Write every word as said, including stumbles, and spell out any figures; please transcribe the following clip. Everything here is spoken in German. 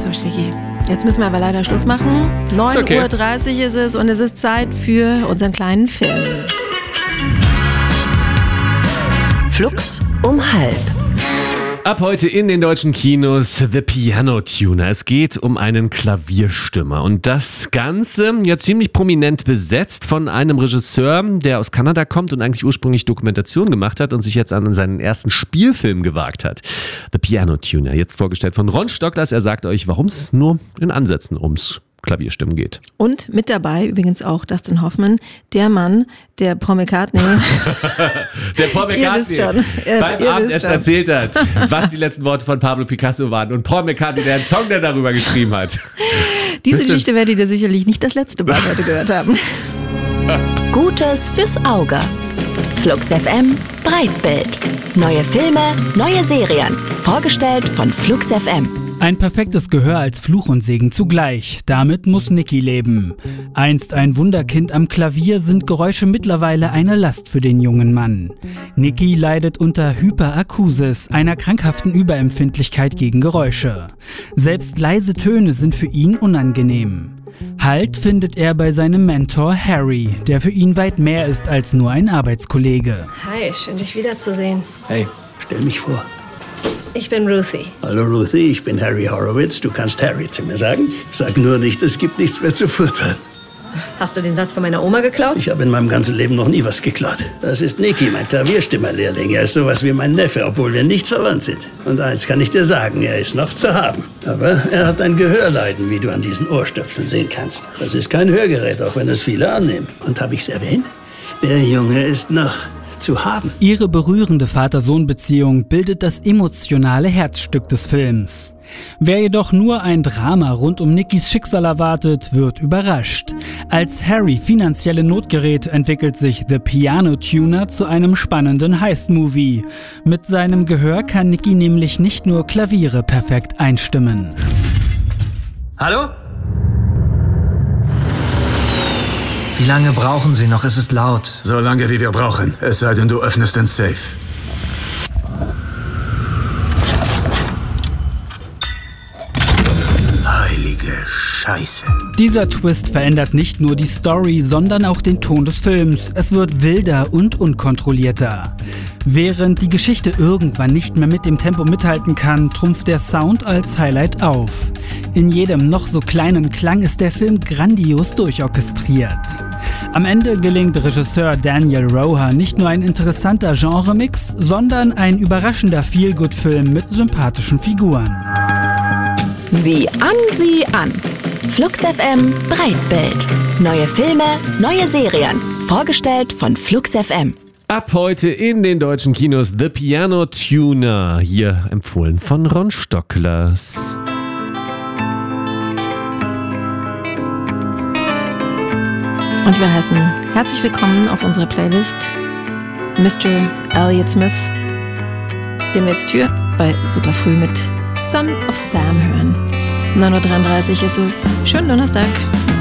So, Schlicki. Jetzt müssen wir aber leider Schluss machen. neun Uhr dreißig ist es und es ist Zeit für unseren kleinen Film. Flux um halb. Ab heute in den deutschen Kinos The Piano Tuner. Es geht um einen Klavierstimmer und das Ganze ja ziemlich prominent besetzt von einem Regisseur, der aus Kanada kommt und eigentlich ursprünglich Dokumentation gemacht hat und sich jetzt an seinen ersten Spielfilm gewagt hat. The Piano Tuner, jetzt vorgestellt von Ron Stocklas. Er sagt euch, warum es nur in Ansätzen ums Klavierstimmen geht. Und mit dabei übrigens auch Dustin Hoffman, der Mann, der Paul McCartney, der Paul McCartney ihr wisst schon, ihr, beim ihr Abendessen schon. erzählt hat, was die letzten Worte von Pablo Picasso waren und Paul McCartney, der einen Song, der darüber geschrieben hat. Diese Bist Geschichte werdet ihr sicherlich nicht das letzte Mal heute gehört haben. Gutes fürs Auge. Flux F M Breitbild. Neue Filme, neue Serien. Vorgestellt von Flux F M. Ein perfektes Gehör als Fluch und Segen zugleich. Damit muss Nicky leben. Einst ein Wunderkind am Klavier, sind Geräusche mittlerweile eine Last für den jungen Mann. Nicky leidet unter Hyperakusis, einer krankhaften Überempfindlichkeit gegen Geräusche. Selbst leise Töne sind für ihn unangenehm. Halt findet er bei seinem Mentor Harry, der für ihn weit mehr ist als nur ein Arbeitskollege. Hi, schön dich wiederzusehen. Hey, stell mich vor. Ich bin Ruthie. Hallo Ruthie, ich bin Harry Horowitz. Du kannst Harry zu mir sagen. Sag nur nicht, es gibt nichts mehr zu futtern. Hast du den Satz von meiner Oma geklaut? Ich habe in meinem ganzen Leben noch nie was geklaut. Das ist Nicky, mein Klavierstimmerlehrling. Er ist sowas wie mein Neffe, obwohl wir nicht verwandt sind. Und eins kann ich dir sagen, er ist noch zu haben. Aber er hat ein Gehörleiden, wie du an diesen Ohrstöpseln sehen kannst. Das ist kein Hörgerät, auch wenn es viele annehmen. Und habe ich's erwähnt? Der Junge ist noch zu haben. Ihre berührende Vater-Sohn-Beziehung bildet das emotionale Herzstück des Films. Wer jedoch nur ein Drama rund um Nickys Schicksal erwartet, wird überrascht. Als Harry finanzielle Not gerät, entwickelt sich The Piano Tuner zu einem spannenden Heist-Movie. Mit seinem Gehör kann Nicky nämlich nicht nur Klaviere perfekt einstimmen. Hallo? Wie lange brauchen Sie noch? Es ist laut. So lange, wie wir brauchen. Es sei denn, du öffnest den Safe. Heilige Scheiße. Dieser Twist verändert nicht nur die Story, sondern auch den Ton des Films. Es wird wilder und unkontrollierter. Während die Geschichte irgendwann nicht mehr mit dem Tempo mithalten kann, trumpft der Sound als Highlight auf. In jedem noch so kleinen Klang ist der Film grandios durchorchestriert. Am Ende gelingt Regisseur Daniel Roher nicht nur ein interessanter Genremix, sondern ein überraschender Feel-Good-Film mit sympathischen Figuren. Sieh an, sieh an. Flux F M Breitbild. Neue Filme, neue Serien. Vorgestellt von Flux F M. Ab heute in den deutschen Kinos The Piano Tuner. Hier empfohlen von Ron Stocklas. Und wir heißen herzlich willkommen auf unserer Playlist Mister Elliott Smith, den wir jetzt hier bei Superfrüh mit Son of Sam hören. neun Uhr dreiunddreißig ist es. Schönen Donnerstag.